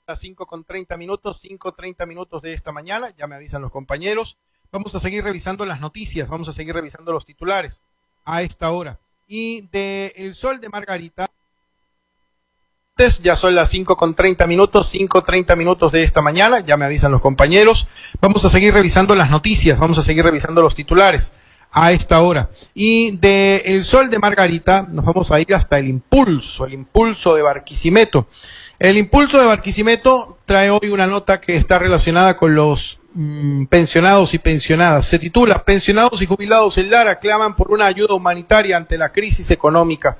las 5:30, 5:30 de esta mañana, ya me avisan los compañeros. Vamos a seguir revisando las noticias, vamos a seguir revisando los titulares a esta hora. Y de El Sol de Margarita, ya son las 5:30, 5:30 de esta mañana, ya me avisan los compañeros. Vamos a seguir revisando las noticias, vamos a seguir revisando los titulares a esta hora. Y de El Sol de Margarita nos vamos a ir hasta el Impulso de Barquisimeto. El Impulso de Barquisimeto trae hoy una nota que está relacionada con los pensionados y pensionadas. Se titula: Pensionados y jubilados en Lara claman por una ayuda humanitaria ante la crisis económica.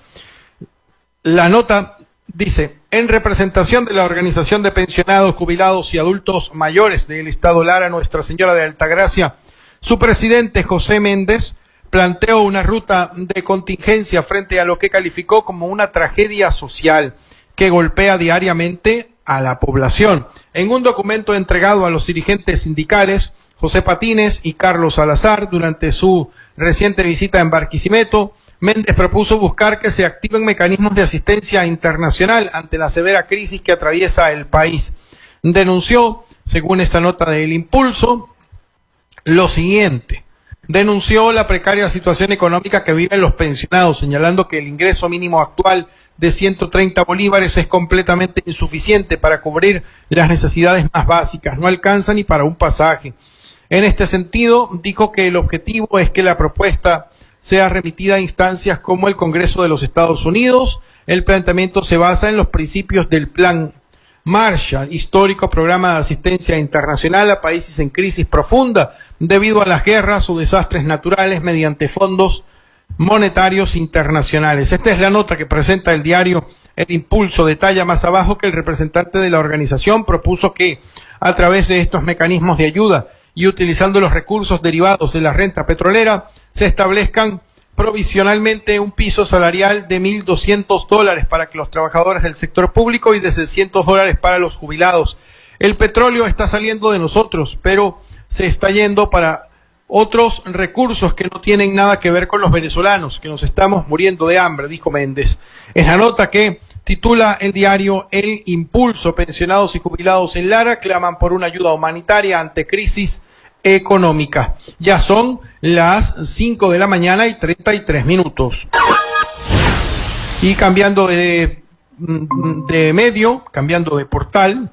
La nota dice: en representación de la Organización de Pensionados, Jubilados y Adultos Mayores del Estado Lara, Nuestra Señora de Altagracia, su presidente José Méndez planteó una ruta de contingencia frente a lo que calificó como una tragedia social que golpea diariamente a la población. En un documento entregado a los dirigentes sindicales, José Patines y Carlos Salazar, durante su reciente visita en Barquisimeto, Méndez propuso buscar que se activen mecanismos de asistencia internacional ante la severa crisis que atraviesa el país. Denunció, según esta nota del Impulso, lo siguiente: denunció la precaria situación económica que viven los pensionados, señalando que el ingreso mínimo actual de 130 bolívares es completamente insuficiente para cubrir las necesidades más básicas, no alcanza ni para un pasaje. En este sentido, dijo que el objetivo es que la propuesta sea remitida a instancias como el Congreso de los Estados Unidos. El planteamiento se basa en los principios del Plan Marshall, histórico programa de asistencia internacional a países en crisis profunda debido a las guerras o desastres naturales mediante fondos monetarios internacionales. Esta es la nota que presenta el diario El Impulso. Detalla más abajo que el representante de la organización propuso que, a través de estos mecanismos de ayuda y utilizando los recursos derivados de la renta petrolera, se establezcan provisionalmente un piso salarial de $1.200 para que los trabajadores del sector público y de $600 para los jubilados. El petróleo está saliendo de nosotros, pero se está yendo para otros recursos que no tienen nada que ver con los venezolanos, que nos estamos muriendo de hambre, dijo Méndez. Es la nota que titula el diario El Impulso: Pensionados y jubilados en Lara claman por una ayuda humanitaria ante crisis económica. Ya son las 5:33 a.m. Y cambiando de medio, cambiando de portal,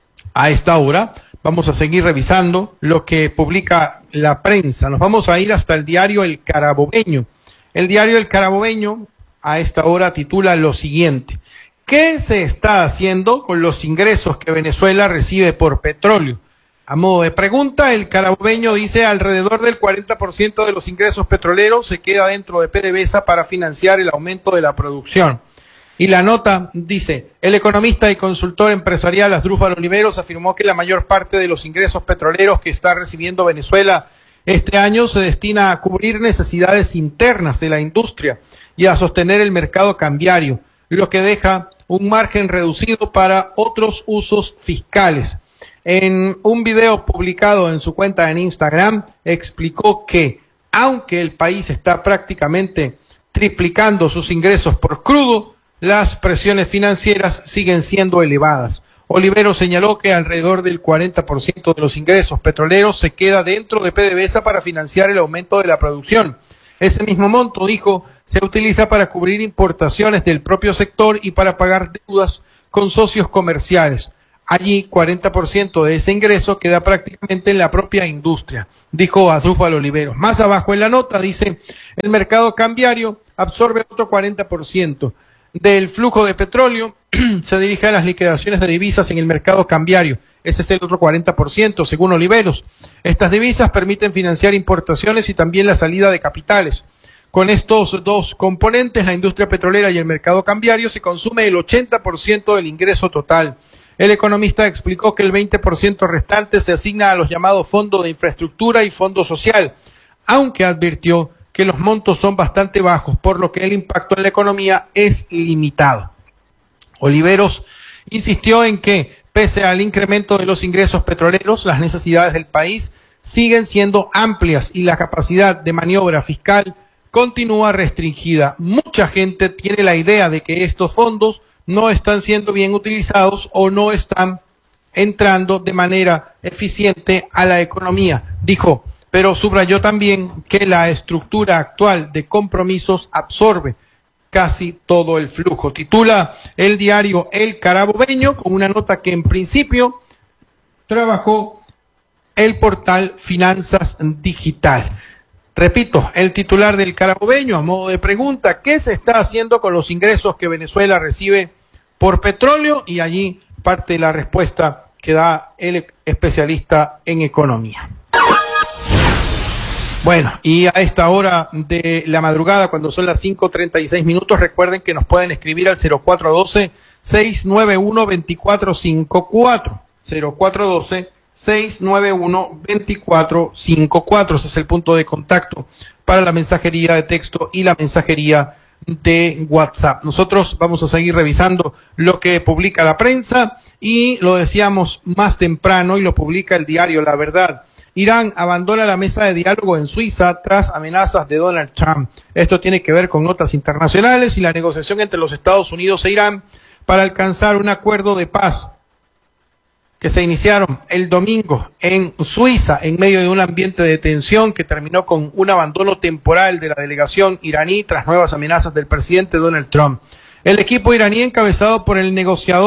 a esta hora vamos a seguir revisando lo que publica la prensa. Nos vamos a ir hasta el diario El Carabobeño. El diario El Carabobeño a esta hora titula lo siguiente: ¿qué se está haciendo con los ingresos que Venezuela recibe por petróleo? A modo de pregunta, El Carabobeño dice: alrededor del 40% de los ingresos petroleros se queda dentro de PDVSA para financiar el aumento de la producción. Y la nota dice: el economista y consultor empresarial Asdrúbal Oliveros afirmó que la mayor parte de los ingresos petroleros que está recibiendo Venezuela este año se destina a cubrir necesidades internas de la industria y a sostener el mercado cambiario, lo que deja un margen reducido para otros usos fiscales. En un video publicado en su cuenta en Instagram, explicó que, aunque el país está prácticamente triplicando sus ingresos por crudo, las presiones financieras siguen siendo elevadas. Oliveros señaló que alrededor del 40% de los ingresos petroleros se queda dentro de PDVSA para financiar el aumento de la producción. Ese mismo monto, dijo, se utiliza para cubrir importaciones del propio sector y para pagar deudas con socios comerciales. Allí, 40% de ese ingreso queda prácticamente en la propia industria, dijo Asdrúbal Oliveros. Más abajo en la nota dice: el mercado cambiario absorbe otro 40% del flujo de petróleo, se dirige a las liquidaciones de divisas en el mercado cambiario. Ese es el otro 40%, según Oliveros. Estas divisas permiten financiar importaciones y también la salida de capitales. Con estos dos componentes, la industria petrolera y el mercado cambiario, se consume el 80% del ingreso total. El economista explicó que el 20% restante se asigna a los llamados fondos de infraestructura y fondo social, aunque advirtió que los montos son bastante bajos, por lo que el impacto en la economía es limitado. Oliveros insistió en que, pese al incremento de los ingresos petroleros, las necesidades del país siguen siendo amplias y la capacidad de maniobra fiscal continúa restringida. Mucha gente tiene la idea de que estos fondos no están siendo bien utilizados o no están entrando de manera eficiente a la economía, dijo, pero subrayó también que la estructura actual de compromisos absorbe casi todo el flujo. Titula el diario El Carabobeño con una nota que en principio trabajó el portal Finanzas Digital. Repito, el titular del Carabobeño, a modo de pregunta, ¿qué se está haciendo con los ingresos que Venezuela recibe por petróleo? Y allí parte de la respuesta que da el especialista en economía. Bueno, y a esta hora de la madrugada, cuando son las 5:36, recuerden que nos pueden escribir al 0412-691-2454. 0412-691-2454. Ese es el punto de contacto para la mensajería de texto y la mensajería de WhatsApp. Nosotros vamos a seguir revisando lo que publica la prensa y lo decíamos más temprano y lo publica el diario La Verdad. Irán abandona la mesa de diálogo en Suiza tras amenazas de Donald Trump. Esto tiene que ver con notas internacionales y la negociación entre los Estados Unidos e Irán para alcanzar un acuerdo de paz que se iniciaron el domingo en Suiza en medio de un ambiente de tensión que terminó con un abandono temporal de la delegación iraní tras nuevas amenazas del presidente Donald Trump. El equipo iraní encabezado por el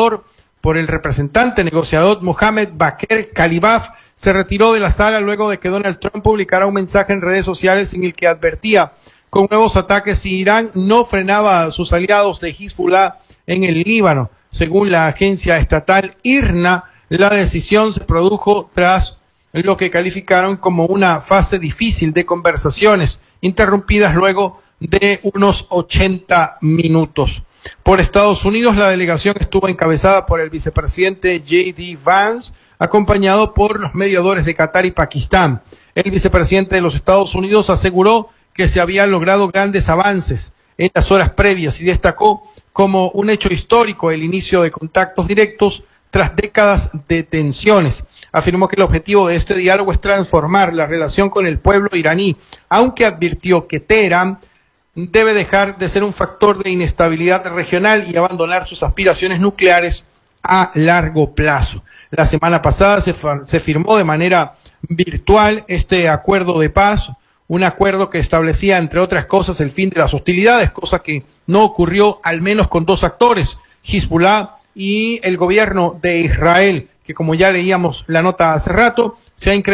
representante negociador Mohammed Bakr Kalibaf se retiró de la sala luego de que Donald Trump publicara un mensaje en redes sociales en el que advertía con nuevos ataques si Irán no frenaba a sus aliados de Hezbollah en el Líbano. Según la agencia estatal IRNA, la decisión se produjo tras lo que calificaron como una fase difícil de conversaciones, interrumpidas luego de unos 80 minutos. Por Estados Unidos, la delegación estuvo encabezada por el vicepresidente J.D. Vance, acompañado por los mediadores de Qatar y Pakistán. El vicepresidente de los Estados Unidos aseguró que se habían logrado grandes avances en las horas previas y destacó como un hecho histórico el inicio de contactos directos tras décadas de tensiones. Afirmó que el objetivo de este diálogo es transformar la relación con el pueblo iraní, aunque advirtió que Teherán debe dejar de ser un factor de inestabilidad regional y abandonar sus aspiraciones nucleares a largo plazo. La semana pasada se firmó de manera virtual este acuerdo de paz, un acuerdo que establecía, entre otras cosas, el fin de las hostilidades, cosa que no ocurrió al menos con dos actores, Hezbollah y el gobierno de Israel, que como ya leíamos la nota hace rato, se ha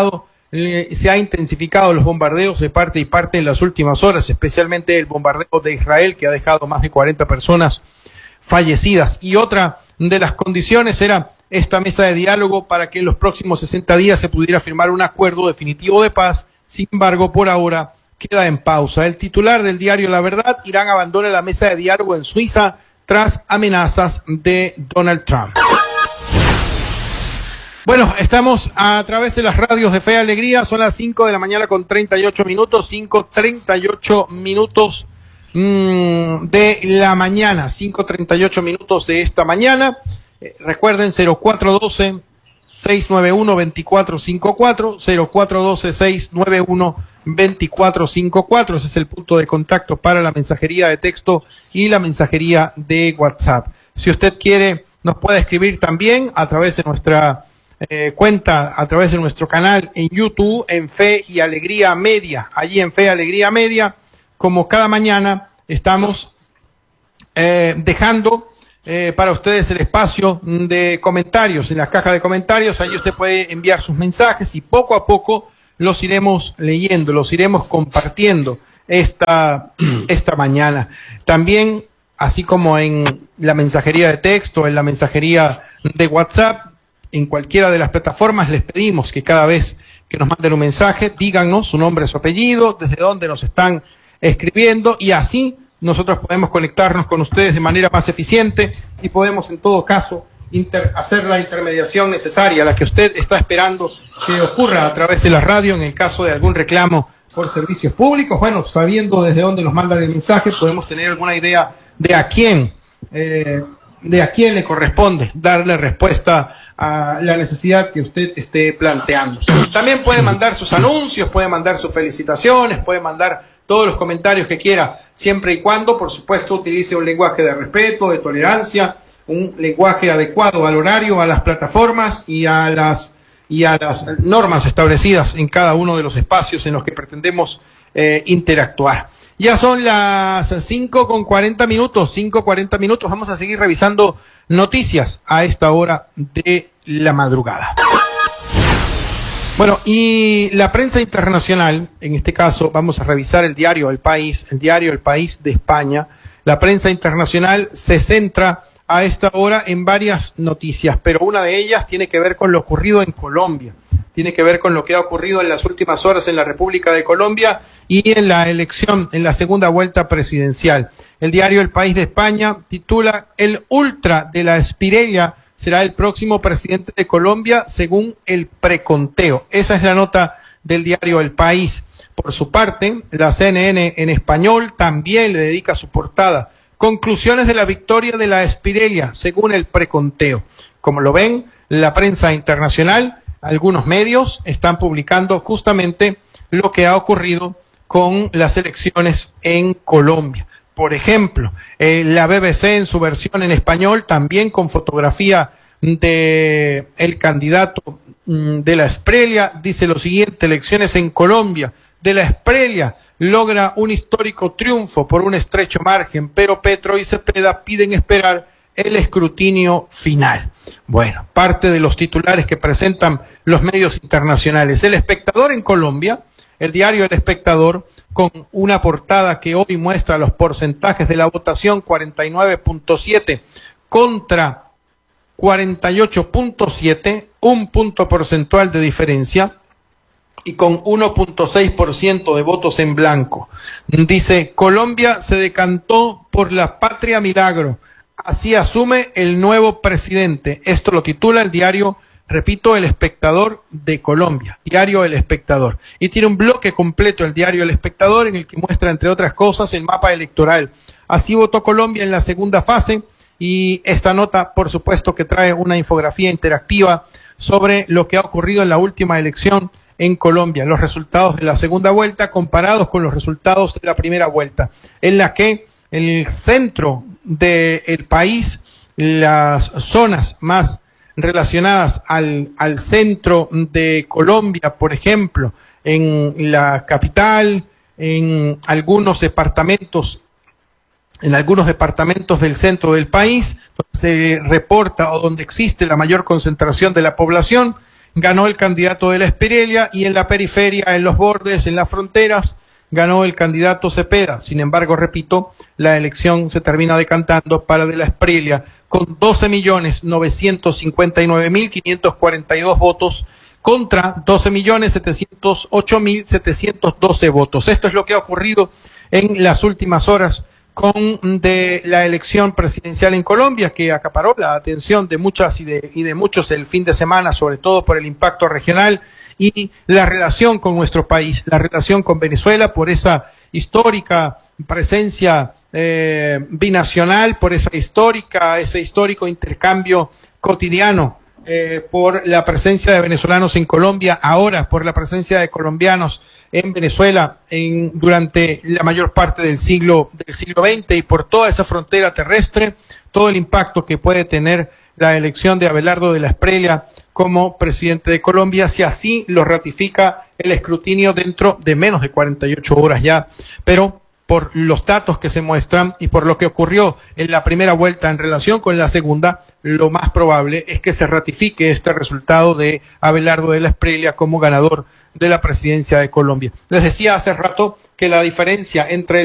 intensificado los bombardeos de parte y parte en las últimas horas, especialmente el bombardeo de Israel, que ha dejado más de 40 personas fallecidas. Y otra de las condiciones era esta mesa de diálogo para que en los próximos 60 días se pudiera firmar un acuerdo definitivo de paz. Sin embargo, por ahora queda en pausa. El titular del diario La Verdad: Irán abandona la mesa de diálogo en Suiza tras amenazas de Donald Trump. Bueno, estamos a través de las radios de Fe y Alegría, son las 5 de la mañana con 38 minutos, 5:38 minutos de la mañana, 5:38 minutos de esta mañana. Recuerden, 0412-691-2454, 0412-691-2454, ese es el punto de contacto para la mensajería de texto y la mensajería de WhatsApp. Si usted quiere, nos puede escribir también a través de nuestra cuenta, a través de nuestro canal en YouTube, en Fe y Alegría Media. Allí en Fe y Alegría Media, como cada mañana, estamos dejando para ustedes el espacio de comentarios, en la caja de comentarios. Allí usted puede enviar sus mensajes y poco a poco los iremos leyendo, los iremos compartiendo esta mañana. También, así como en la mensajería de texto, en la mensajería de WhatsApp, en cualquiera de las plataformas, les pedimos que cada vez que nos manden un mensaje, díganos su nombre, su apellido, desde dónde nos están escribiendo, y así nosotros podemos conectarnos con ustedes de manera más eficiente y podemos, en todo caso, hacer la intermediación necesaria, la que usted está esperando que ocurra a través de la radio en el caso de algún reclamo por servicios públicos. Bueno, sabiendo desde dónde nos mandan el mensaje, podemos tener alguna idea de a quién le corresponde darle respuesta a la necesidad que usted esté planteando. También puede mandar sus anuncios, puede mandar sus felicitaciones, puede mandar todos los comentarios que quiera, siempre y cuando, por supuesto, utilice un lenguaje de respeto, de tolerancia, un lenguaje adecuado al horario, a las plataformas y a las normas establecidas en cada uno de los espacios en los que pretendemos interactuar. Ya son las 5:40, 5:40. Vamos a seguir revisando noticias a esta hora de la madrugada. Bueno, y la prensa internacional, en este caso vamos a revisar el diario El País de España. La prensa internacional se centra a esta hora en varias noticias, pero una de ellas tiene que ver con lo ocurrido en Colombia, tiene que ver con lo que ha ocurrido en las últimas horas en la República de Colombia y en la elección, en la segunda vuelta presidencial. El diario El País de España titula: "El ultra de la Espriella será el próximo presidente de Colombia según el preconteo". Esa es la nota del diario El País. Por su parte, la CNN en español también le dedica su portada: "Conclusiones de la victoria de la Espriella según el preconteo". Como lo ven, la prensa internacional, algunos medios están publicando justamente lo que ha ocurrido con las elecciones en Colombia. Por ejemplo, la BBC en su versión en español, también con fotografía de el candidato de la Espriella, dice lo siguiente: "Elecciones en Colombia. De la Espriella logra un histórico triunfo por un estrecho margen, pero Petro y Cepeda piden esperar el escrutinio final". Bueno, parte de los titulares que presentan los medios internacionales. El Espectador en Colombia, el diario El Espectador, con una portada que hoy muestra los porcentajes de la votación: 49.7 contra 48.7, un punto porcentual de diferencia, y con 1.6% de votos en blanco. Dice: "Colombia se decantó por la patria milagro. Así asume el nuevo presidente". Esto lo titula el diario, repito, El Espectador de Colombia, diario El Espectador. Y tiene un bloque completo el diario El Espectador en el que muestra, entre otras cosas, el mapa electoral. Así votó Colombia en la segunda fase. Y esta nota, por supuesto, que trae una infografía interactiva sobre lo que ha ocurrido en la última elección en Colombia, los resultados de la segunda vuelta comparados con los resultados de la primera vuelta, en la que el centro del país, las zonas más relacionadas al centro de Colombia, por ejemplo, en la capital, en algunos departamentos del centro del país, donde se reporta o donde existe la mayor concentración de la población, ganó el candidato de la Espriella, y en la periferia, en los bordes, en las fronteras, ganó el candidato Cepeda. Sin embargo, repito, la elección se termina decantando para de la Espriella con 12.959.542 votos contra 12.708.712 votos. Esto es lo que ha ocurrido en las últimas horas con de la elección presidencial en Colombia, que acaparó la atención de muchas y de muchos el fin de semana, sobre todo por el impacto regional y la relación con nuestro país, la relación con Venezuela, por esa histórica presencia binacional, por ese histórico intercambio cotidiano, por la presencia de venezolanos en Colombia, ahora por la presencia de colombianos en Venezuela durante la mayor parte del siglo XX, y por toda esa frontera terrestre, todo el impacto que puede tener la elección de Abelardo de la Espriella como presidente de Colombia, si así lo ratifica el escrutinio dentro de menos de 48 horas ya. Pero por los datos que se muestran y por lo que ocurrió en la primera vuelta en relación con la segunda, lo más probable es que se ratifique este resultado de Abelardo de la Espriella como ganador de la presidencia de Colombia. Les decía hace rato que la diferencia entre